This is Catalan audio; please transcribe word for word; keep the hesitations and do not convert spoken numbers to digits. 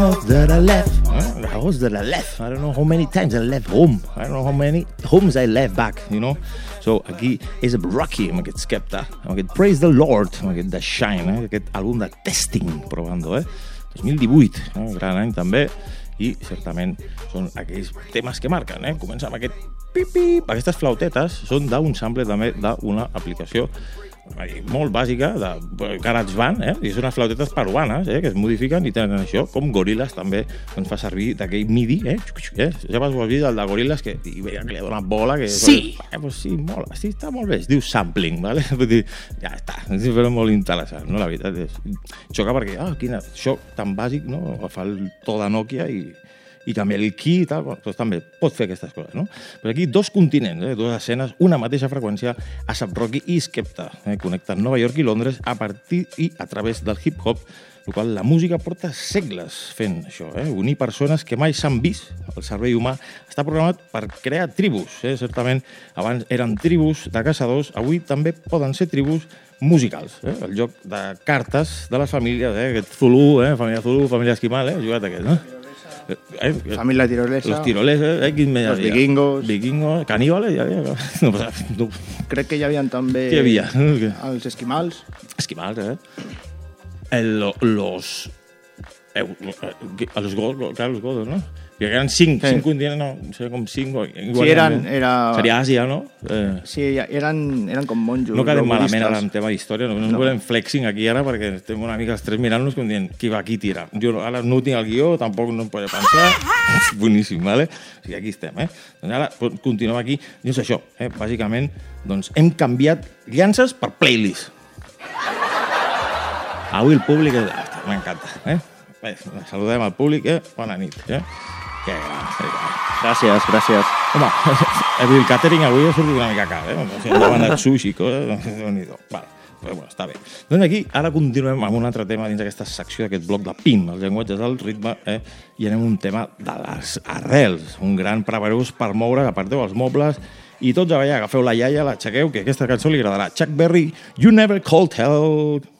house that I left. Eh? The house that I left. I don't know how many times I left home. I don't know how many homes I left back, you know? So aquí és Rocky, amb aquest Skepta, amb aquest Praise the Lord, amb aquest The Shine, eh? Aquest àlbum de Testing, provando, eh? dos mil divuit, eh? Gran any també, i certament són aquells temes que marquen, eh? Comença amb aquest pip-pip. Aquestes flautetes són d'un sample també d'una aplicació molt bàsica de GarageBand, eh? I són unes flautetes peruanes, eh? Que es modifiquen i tenen això, com Gorillaz també ens fa servir d'aquell MIDI, eh? eh? Ja vas vist el de Gorillaz que i veia que li ha donat bola, que sí, eh, pues sí, mola, sí, està molt bé, es diu sampling, vale? Vull dir, ja està, és molt interessant, no? La veritat és, xoca perquè, ah, quina, això tan bàsic, no? Agafar el to de Nokia i i canviar el qui i tal, doncs també pot fer aquestes coses, no? Però aquí dos continents, eh, dues escenes, una mateixa freqüència, A$ap Rocky i Skepta, eh, connecten Nova York i Londres a partir i a través del hip-hop, el qual la música porta segles fent això, eh? Unir persones que mai s'han vist. El cervell humà està programat per crear tribus, eh? Certament, abans eren tribus de caçadors, avui també poden ser tribus musicals, eh? El joc de cartes de les famílies, eh? Aquest Zulu, eh? Família Zulu, família Esquimal, eh? Jugat aquest, no? Eh, Familia tirolesa. Los tiroleses, eh? Quin Los vikingos. Vikingos, caníbales, ja havia. No, no. Crec que hi havia també... Què hi havia? Els esquimals. Esquimals, eh? El, los... Eh, los godos, claro, los godos, ¿no? Que eren cinc, sí. cinc continents, no, no sé, com cinc... Sí, eren... Era... Seria Àsia, no? Eh. Sí, eren, eren com monjos. No quedem malament ara en tema d'història, no, no, no volem flexing aquí ara perquè estem una mica els tres mirant-nos com dient qui va, qui tira. Jo ara no tinc el guió, tampoc no em podré pensar. Boníssim, vale? O sigui, aquí estem, eh? Doncs ara continuem aquí. I és això, eh? Bàsicament, doncs hem canviat llances per playlist. Avui el públic... M'encanta, eh? Bé, saludem al públic, eh? Bona nit, eh? Que gran, que gran. Gràcies, gràcies. Home, el càtering avui ha sortit una mica car, eh? O sigui, no van anar sushi, coses... Vale, però bueno, està bé. Doncs aquí, ara continuem amb un altre tema dins d'aquesta secció, d'aquest bloc de P I M, els llenguatges del ritme, eh? I anem a un tema de les arrels, un gran prepareu per moure, aparteu els mobles i tots a ballar, agafeu la iaia, l'aixequeu, que aquesta cançó li agradarà. Chuck Berry, You Never Called Help.